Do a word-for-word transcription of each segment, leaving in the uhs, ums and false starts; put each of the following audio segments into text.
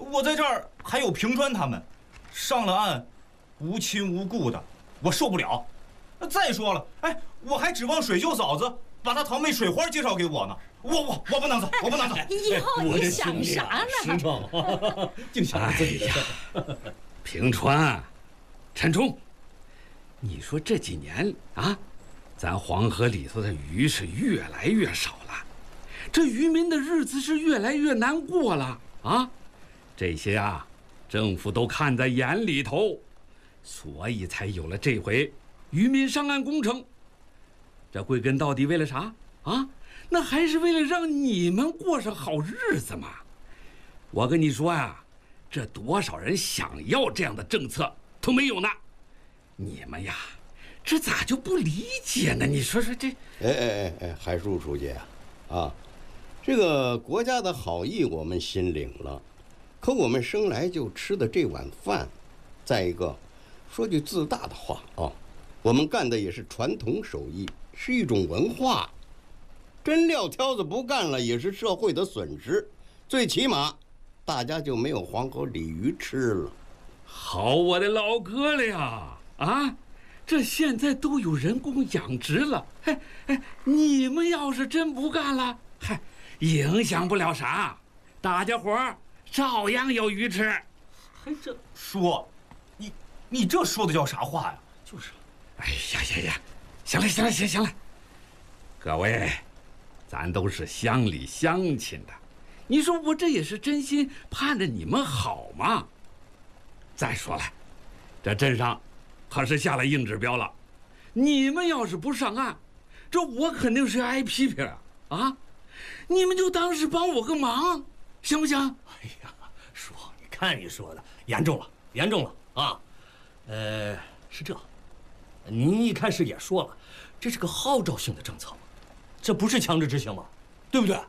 我在这儿还有平川他们，上了岸，无亲无故的，我受不了。再说了，哎，我还指望水秀嫂子把她堂妹水花介绍给我呢。我我我不能走，我不能走。 以后你想啥呢？ 实诚，净想自己的事儿。 平川，陈冲，你说这几年啊，咱黄河里头的鱼是越来越少了，这渔民的日子是越来越难过了啊！这些啊，政府都看在眼里头，所以才有了这回渔民上岸工程。这归根到底为了啥啊？那还是为了让你们过上好日子嘛！我跟你说呀，这多少人想要这样的政策都没有呢，你们呀，这咋就不理解呢？你说说这…… 哎哎哎哎，海叔书记啊，啊，这个国家的好意我们心领了，可我们生来就吃的这碗饭，再一个，说句自大的话啊，我们干的也是传统手艺，是一种文化。真撂挑子不干了，也是社会的损失。最起码，大家就没有黄河鲤鱼吃了。 好我的老哥了呀！啊，这现在都有人工养殖了。哎哎，你们要是真不干了，嗨，影响不了啥，大家伙儿照样有鱼吃。 还这叔，你你这说的叫啥话呀？ 就是。 哎呀呀呀，行了行了行行了，各位。咱都是乡里乡亲的，你说我这也是真心盼着你们好嘛。再说了，这镇上可是下了硬指标了，你们要是不上岸，这我肯定是挨批评啊！啊，你们就当是帮我个忙，行不行？ 哎呀，叔，你看你说的严重了，严重了啊！呃，是这，您一开始也说了，这是个号召性的政策嘛。这不是强制执行吗？对不对？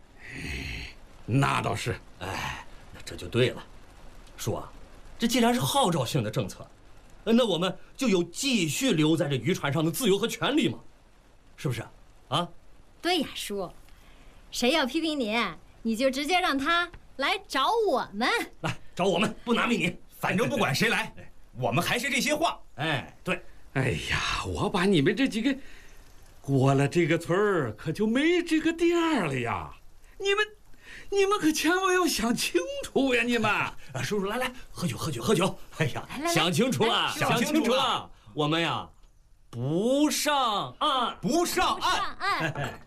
那倒是。 哎，那这就对了。叔啊，这既然是号召性的政策，那我们就有继续留在这渔船上的自由和权利嘛，是不是？啊？ 对呀，叔，谁要批评你，你就直接让他来找我们。 来找我们，不拿命你。 反正不管谁来，我们还是这些话。 哎，对。 哎呀，我把你们这几个。过了这个村儿，可就没这个店了呀！你们，你们可千万要想清楚呀！你们， 啊，叔叔，来来，喝酒，喝酒，喝酒！哎呀， 来来想清楚了， 想清楚了， 我们呀，不上岸， 不上岸。 上岸。